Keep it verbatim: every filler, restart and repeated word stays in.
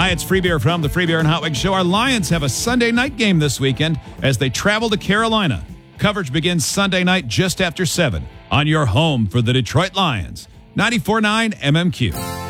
Hi, it's Free Beer from the Free Beer and Hot Wings Show. Our Lions have a Sunday night game this weekend as they travel to Carolina. Coverage begins Sunday night just after seven on your home for the Detroit Lions. ninety-four point nine M M Q.